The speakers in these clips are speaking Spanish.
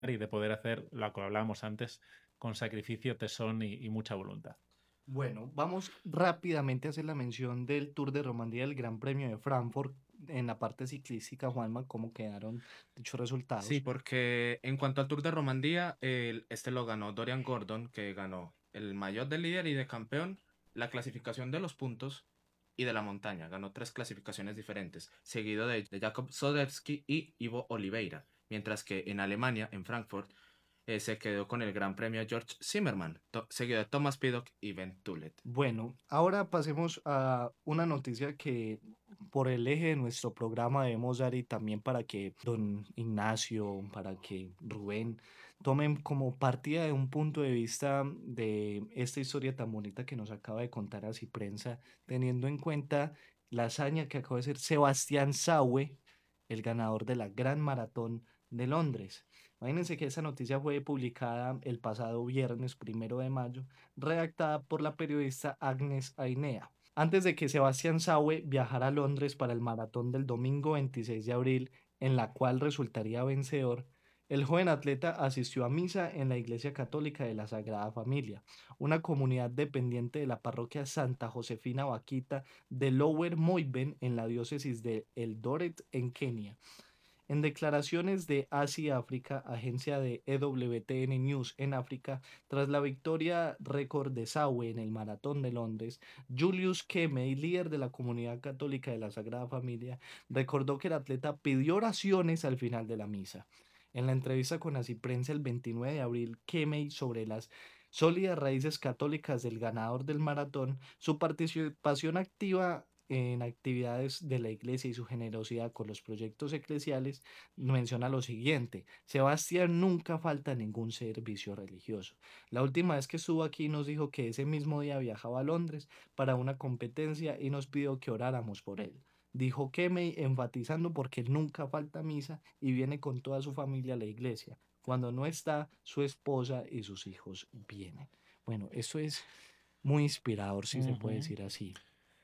y de poder hacer lo que hablábamos antes, con sacrificio, tesón y mucha voluntad. Bueno, vamos rápidamente a hacer la mención del Tour de Romandía del Gran Premio de Frankfurt. En la parte ciclística, Juanma, ¿cómo quedaron dichos Sí, resultados? porque en cuanto al Tour de Romandía, este lo ganó Dorian Gordon, que ganó el maillot de líder y de campeón, la clasificación de los puntos y de la montaña. Ganó tres clasificaciones diferentes, seguido de Jakob Sodewski y Ivo Oliveira. Mientras que en Alemania, en Frankfurt, se quedó con el Gran Premio George Zimmermann, seguido de Thomas Pidcock y Ben Tullet. Bueno, ahora pasemos a una noticia que por el eje de nuestro programa debemos dar y también para que don Ignacio, para que Rubén tomen como partida de un punto de vista de esta historia tan bonita que nos acaba de contar así prensa, teniendo en cuenta la hazaña que acaba de ser Sebastián Saue, el ganador de la Gran Maratón de Londres. Imagínense que esa noticia fue publicada el pasado viernes 1 de mayo, redactada por la periodista Agnes Ainea. Antes de que Sebastián Saue viajara a Londres para el maratón del domingo 26 de abril, en la cual resultaría vencedor, el joven atleta asistió a misa en la Iglesia Católica de la Sagrada Familia, una comunidad dependiente de la parroquia Santa Josefina Vaquita de Lower Moiben en la diócesis de Eldoret, en Kenia. En declaraciones de Asia África, agencia de EWTN News en África, tras la victoria récord de Sawe en el Maratón de Londres, Julius Kemey, líder de la comunidad católica de la Sagrada Familia, recordó que el atleta pidió oraciones al final de la misa. En la entrevista con Asiprensa el 29 de abril, Kemey, sobre las sólidas raíces católicas del ganador del maratón, su participación activa en actividades de la iglesia y su generosidad con los proyectos eclesiales, menciona lo siguiente: Sebastián nunca falta a ningún servicio religioso. La última vez que estuvo aquí nos dijo que ese mismo día viajaba a Londres para una competencia y nos pidió que oráramos por él. Dijo Kemey, enfatizando porque él nunca falta a misa y viene con toda su familia a la iglesia. Cuando no está, su esposa y sus hijos vienen. Bueno, eso es muy inspirador, si se puede Ujú. decir así.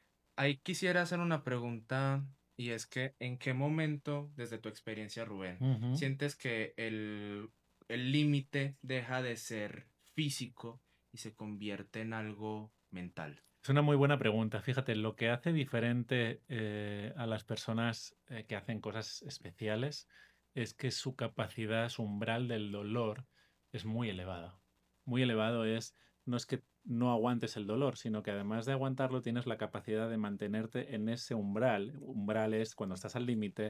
Ahí quisiera hacer una pregunta y es que ¿en qué momento, desde tu experiencia, Rubén, Ujú. sientes que el límite deja de ser físico y se convierte en algo mental? Es una muy buena pregunta. Fíjate, lo que hace diferente a las personas que hacen cosas especiales es que su capacidad, su umbral del dolor es muy elevado. Muy elevado no es que no aguantes el dolor, sino que además de aguantarlo tienes la capacidad de mantenerte en ese umbral. Umbral es cuando estás al límite,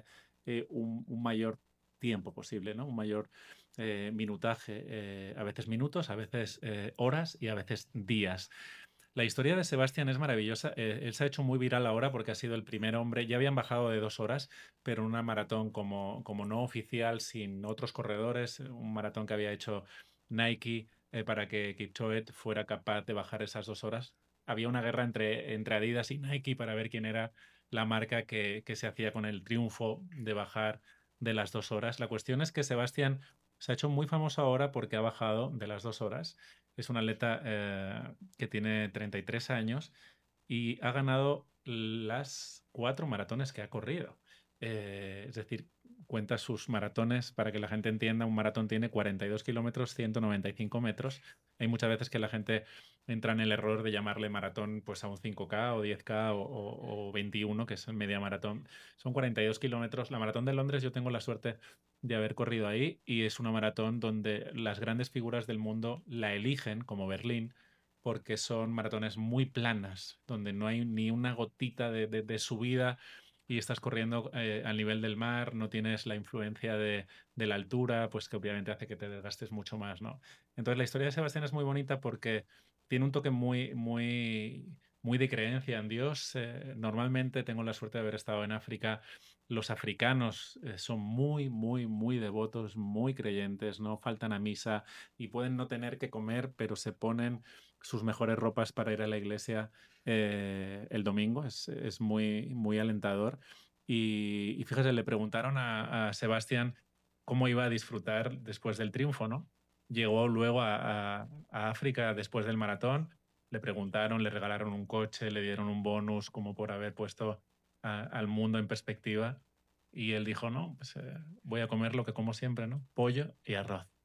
un mayor tiempo posible, ¿no? Un mayor minutaje, a veces minutos, a veces horas y a veces días. La historia de Sebastián es maravillosa. Él se ha hecho muy viral ahora porque ha sido el primer hombre, ya habían bajado de 2 horas, pero en una maratón como no oficial, sin otros corredores, un maratón que había hecho Nike para que Kipchoge fuera capaz de bajar esas 2 horas. Había una guerra entre Adidas y Nike para ver quién era la marca que se hacía con el triunfo de bajar de las 2 horas. La cuestión es que Sebastián se ha hecho muy famoso ahora porque ha bajado de las 2 horas. Es un atleta que tiene 33 años y ha ganado las 4 maratones que ha corrido. Es decir, cuenta sus maratones para que la gente entienda. Un maratón tiene 42 kilómetros, 195 metros. Hay muchas veces que la gente entra en el error de llamarle maratón pues a un 5K o 10K o 21, que es el media maratón. Son 42 kilómetros. La maratón de Londres yo tengo la suerte de haber corrido ahí y es una maratón donde las grandes figuras del mundo la eligen, como Berlín, porque son maratones muy planas, donde no hay ni una gotita de subida y estás corriendo al nivel del mar, no tienes la influencia de la altura, pues que obviamente hace que te desgastes mucho más, ¿no? Entonces la historia de Sebastián es muy bonita porque tiene un toque muy, muy, muy de creencia en Dios. Normalmente tengo la suerte de haber estado en África. Los africanos son muy, muy, muy devotos, muy creyentes, no faltan a misa y pueden no tener que comer, pero se ponen sus mejores ropas para ir a la iglesia el domingo. Es muy, muy alentador. Y fíjese, le preguntaron a Sebastián cómo iba a disfrutar después del triunfo, ¿no? Llegó luego a África después del maratón, le preguntaron, le regalaron un coche, le dieron un bonus como por haber puesto al mundo en perspectiva Y él dijo, no, pues voy a comer lo que como siempre, ¿no? Pollo y arroz.